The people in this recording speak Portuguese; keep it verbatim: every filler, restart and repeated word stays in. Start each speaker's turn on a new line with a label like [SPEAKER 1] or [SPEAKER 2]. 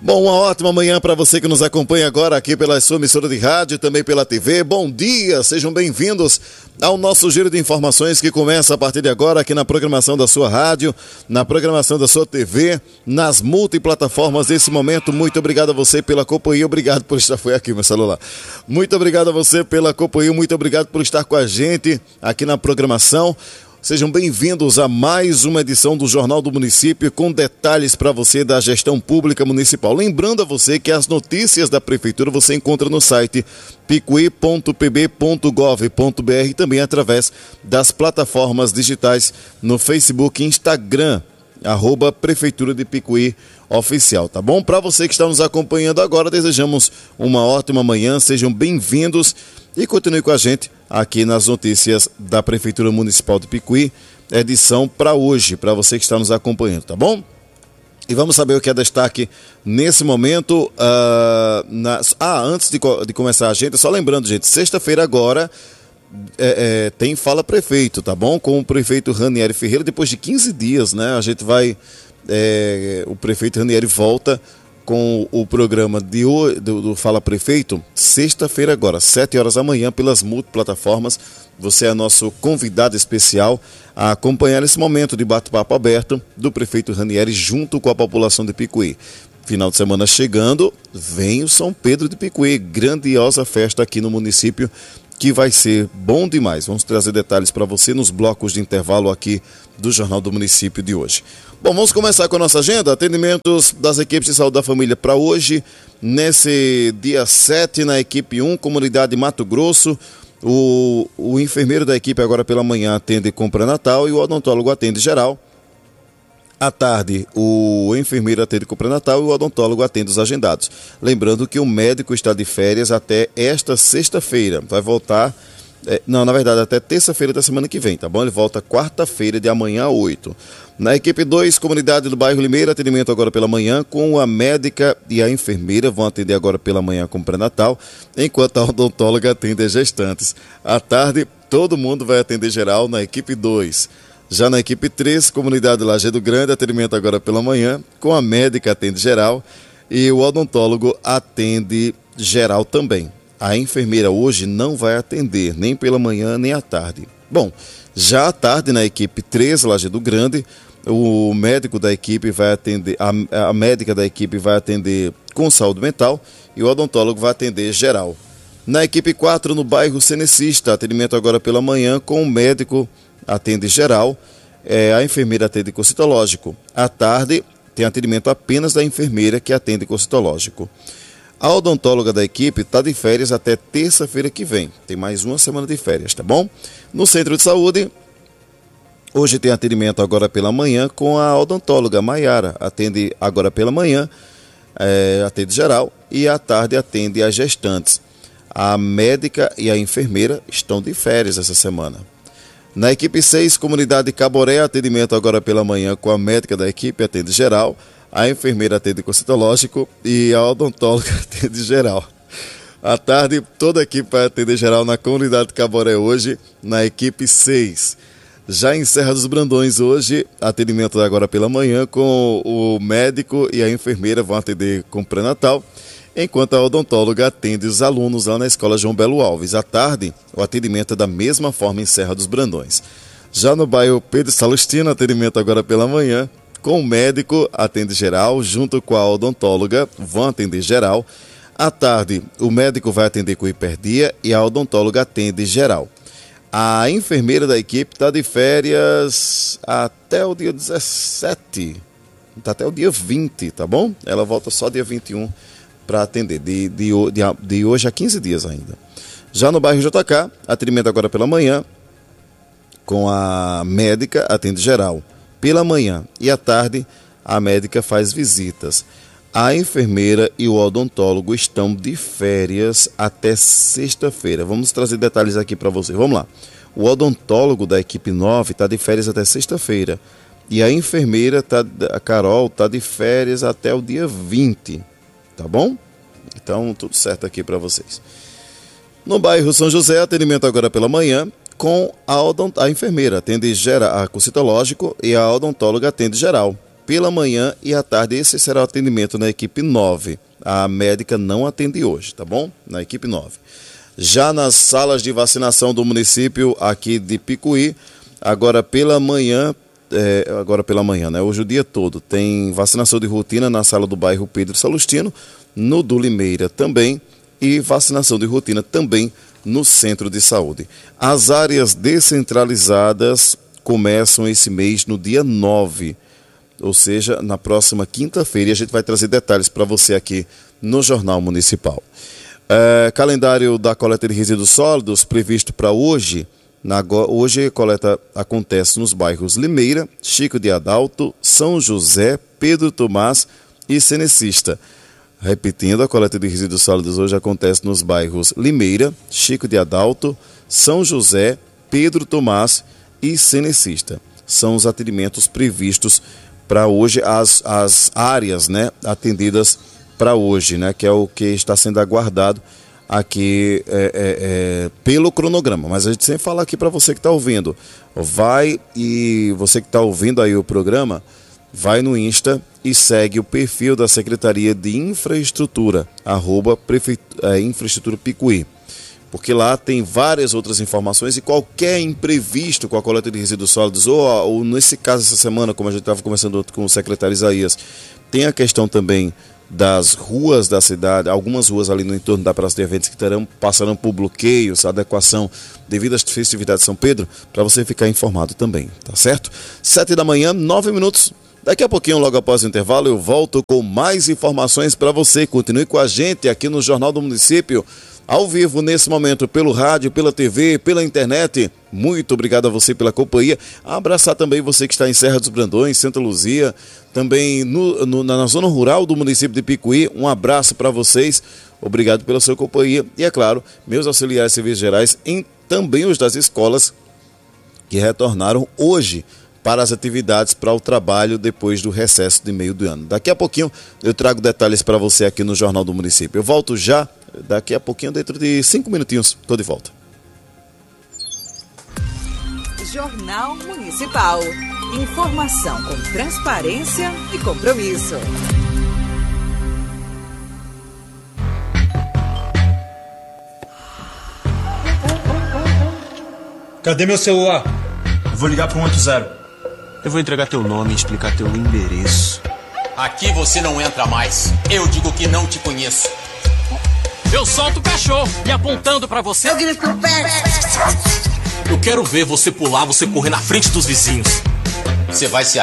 [SPEAKER 1] Bom, uma ótima manhã para você que nos acompanha agora aqui pela sua emissora de rádio e também pela T V. Bom dia, sejam bem-vindos ao nosso giro de informações que começa a partir de agora aqui na programação da sua rádio, na programação da sua T V, nas multiplataformas desse momento. Muito obrigado a você pela companhia, obrigado por estar, foi aqui meu celular. Muito obrigado a você pela companhia, muito obrigado por estar com a gente aqui na programação. Sejam bem-vindos a mais uma edição do Jornal do Município com detalhes para você da gestão pública municipal. Lembrando a você que as notícias da Prefeitura você encontra no site picuí ponto p b ponto gov ponto b r e também através das plataformas digitais no Facebook e Instagram, arroba Prefeitura de Picuí Oficial, tá bom? Para você que está nos acompanhando agora, desejamos uma ótima manhã, sejam bem-vindos e continue com a gente aqui nas notícias da Prefeitura Municipal de Picuí, edição para hoje, para você que está nos acompanhando, tá bom? E vamos saber o que é destaque nesse momento. Uh, nas... Ah, antes de, de começar a gente, só lembrando, gente, sexta-feira agora é, é, tem Fala Prefeito, tá bom? Com o prefeito Ranieri Ferreira, depois de quinze dias, né? A gente vai, é, o prefeito Ranieri volta com o programa de hoje, do, do Fala Prefeito, sexta-feira agora, sete horas da manhã, pelas multiplataformas. Você é nosso convidado especial a acompanhar esse momento de bate-papo aberto do prefeito Ranieri junto com a população de Picuí. Final de semana chegando, vem o São Pedro de Picuí, grandiosa festa aqui no município, que vai ser bom demais. Vamos trazer detalhes para você nos blocos de intervalo aqui do Jornal do Município de hoje. Bom, vamos começar com a nossa agenda. Atendimentos das equipes de saúde da família para hoje, nesse dia sete, na equipe um, comunidade Mato Grosso. O, o enfermeiro da equipe agora pela manhã atende com pré-natal e o odontólogo atende geral. À tarde, o enfermeiro atende com pré-natal e o odontólogo atende os agendados. Lembrando que o médico está de férias até esta sexta-feira. Vai voltar, é, não, na verdade, até terça-feira da semana que vem, tá bom? Ele volta quarta-feira de amanhã a oito. Na equipe dois, comunidade do bairro Limeira, atendimento agora pela manhã, com a médica e a enfermeira vão atender agora pela manhã com pré-natal, enquanto a odontóloga atende as gestantes. À tarde, todo mundo vai atender geral na equipe dois. Já na equipe três, comunidade Lajeado Grande, atendimento agora pela manhã, com a médica atende geral e o odontólogo atende geral também. A enfermeira hoje não vai atender, nem pela manhã nem à tarde. Bom, já à tarde na equipe três, Lajeado Grande, o médico da equipe vai atender, a, a médica da equipe vai atender com saúde mental e o odontólogo vai atender geral. Na equipe quatro, no bairro Cenecista, atendimento agora pela manhã, com o médico atende geral, é, a enfermeira atende com citológico. À tarde, tem atendimento apenas da enfermeira que atende com citológico. A odontóloga da equipe está de férias até terça-feira que vem. Tem mais uma semana de férias, tá bom? No centro de saúde, hoje tem atendimento agora pela manhã com a odontóloga Maiara. Atende agora pela manhã, é, atende geral, e à tarde atende as gestantes. A médica e a enfermeira estão de férias essa semana. Na equipe seis, comunidade Caboré, atendimento agora pela manhã com a médica da equipe, atende geral, a enfermeira atende com citológico e a odontóloga atende geral. À tarde, toda a equipe vai atender geral na comunidade Caboré hoje, na equipe seis. Já em Serra dos Brandões hoje, atendimento agora pela manhã com o médico e a enfermeira vão atender com pré-natal, enquanto a odontóloga atende os alunos lá na Escola João Belo Alves. À tarde, o atendimento é da mesma forma em Serra dos Brandões. Já no bairro Pedro Salustino, atendimento agora pela manhã, com o médico atende geral, junto com a odontóloga vão atender geral. À tarde, o médico vai atender com hiperdia e a odontóloga atende geral. A enfermeira da equipe está de férias até o dia dezessete, tá até o dia vinte, tá bom? Ela volta só dia vinte e um para atender, de, de, de, de hoje a quinze dias ainda. Já no bairro J K, atendimento agora pela manhã, com a médica, atende geral pela manhã, e à tarde a médica faz visitas. A enfermeira e o odontólogo estão de férias até sexta-feira. Vamos trazer detalhes aqui para você. Vamos lá. O odontólogo da equipe nove está de férias até sexta-feira. E a enfermeira, tá, a Carol, está de férias até o dia vinte. Tá bom? Então, tudo certo aqui para vocês. No bairro São José, atendimento agora pela manhã, com a, odont... a enfermeira atende geral, com citológico, e a odontóloga atende geral. pela manhã e à tarde. Esse será o atendimento na equipe nove. A médica não atende hoje, tá bom? Na equipe nove. Já nas salas de vacinação do município aqui de Picuí, agora pela manhã, é, agora pela manhã, né? Hoje o dia todo, tem vacinação de rotina na sala do bairro Pedro Salustino, no do Limeira também, e vacinação de rotina também no centro de saúde. As áreas descentralizadas começam esse mês no dia nove, ou seja, na próxima quinta-feira, e a gente vai trazer detalhes para você aqui no Jornal Municipal. É, calendário da coleta de resíduos sólidos previsto para hoje. Na, hoje a coleta acontece nos bairros Limeira, Chico de Adalto, São José, Pedro Tomás e Cenecista. Repetindo, a coleta de resíduos sólidos hoje acontece nos bairros Limeira, Chico de Adalto, São José, Pedro Tomás e Cenecista. São os atendimentos previstos para hoje, as, as áreas, né, atendidas para hoje, né, que é o que está sendo aguardado aqui é, é, é, pelo cronograma. Mas a gente sempre fala aqui para você que está ouvindo. Vai e você que está ouvindo aí o programa, vai no Insta e segue o perfil da Secretaria de Infraestrutura, arroba Prefeitura, é, Infraestrutura Picuí. Porque lá tem várias outras informações e qualquer imprevisto com a coleta de resíduos sólidos, ou, ou nesse caso essa semana, como a gente estava conversando com o secretário Isaías, tem a questão também das ruas da cidade, algumas ruas ali no entorno da Praça de Eventos que terão, passarão por bloqueios, adequação devido às festividades de São Pedro, para você ficar informado também, tá certo? Sete da manhã, nove minutos. Daqui a pouquinho, logo após o intervalo, eu volto com mais informações para você. Continue com a gente aqui no Jornal do Município, ao vivo nesse momento, pelo rádio, pela T V, pela internet. Muito obrigado a você pela companhia. Abraçar também você que está em Serra dos Brandões, Santa Luzia, também no, no, na zona rural do município de Picuí. Um abraço para vocês. Obrigado pela sua companhia. E, é claro, meus auxiliares civis gerais, e também os das escolas que retornaram hoje para as atividades, para o trabalho depois do recesso de meio do ano. Daqui a pouquinho eu trago detalhes para você aqui no Jornal do Município. Eu volto já, daqui a pouquinho, dentro de cinco minutinhos, estou de volta.
[SPEAKER 2] Jornal Municipal. Informação com transparência e compromisso.
[SPEAKER 3] Cadê meu celular?
[SPEAKER 4] Vou ligar para um oito zero.
[SPEAKER 5] Eu vou entregar teu nome e explicar teu endereço.
[SPEAKER 6] Aqui você não entra mais. Eu digo que não te conheço.
[SPEAKER 7] Eu solto o cachorro e apontando pra você.
[SPEAKER 8] Eu grito pro pé.
[SPEAKER 6] Eu quero ver você pular, você correr na frente dos vizinhos. Você vai se